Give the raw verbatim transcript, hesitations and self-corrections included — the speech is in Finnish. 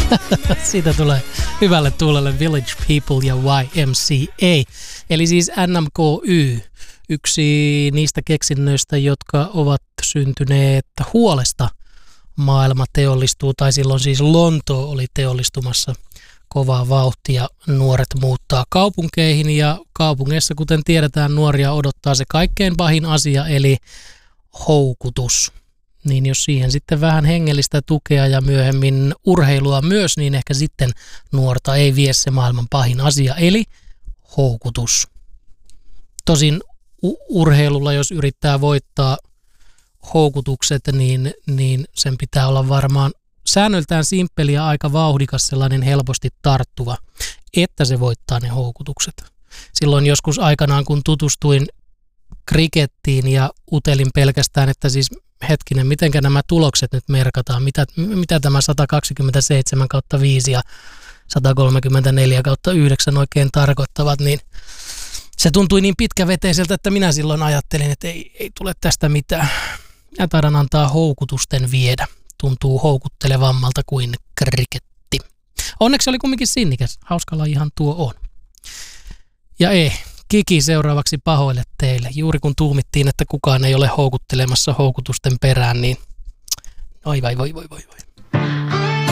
Siitä tulee hyvälle tuulelle Village People ja Y M C A. Eli siis N M K Y, yksi niistä keksinnöistä, jotka ovat syntyneet huolesta. Maailma teollistuu, tai silloin siis Lonto oli teollistumassa kovaa vauhtia. Nuoret muuttaa kaupunkeihin ja kaupungeissa, kuten tiedetään, nuoria odottaa se kaikkein pahin asia, eli houkutus. Niin jos siihen sitten vähän hengellistä tukea ja myöhemmin urheilua myös, niin ehkä sitten nuorta ei vie se maailman pahin asia, eli houkutus. Tosin u- urheilulla, jos yrittää voittaa houkutukset, niin, niin sen pitää olla varmaan säännöltään simppeli ja aika vauhdikas, sellainen helposti tarttuva, että se voittaa ne houkutukset. Silloin joskus aikanaan, kun tutustuin krikettiin ja utelin pelkästään, että siis hetkinen, mitenkä nämä tulokset nyt merkataan, mitä, mitä tämä sata kaksikymmentäseitsemän kautta viisi ja sata kolmekymmentäneljä kautta yhdeksän oikein tarkoittavat, niin se tuntui niin pitkäveteiseltä, että minä silloin ajattelin, että ei, ei tule tästä mitään. Minä taidan antaa houkutusten viedä. Tuntuu houkuttelevammalta kuin kriketti. Onneksi oli kumminkin sinnikäs. Hauska lajihan tuo on. Ja ei, Kiki seuraavaksi pahoille teille. Juuri kun tuumittiin, että kukaan ei ole houkuttelemassa houkutusten perään, niin oi vai voi voi voi voi.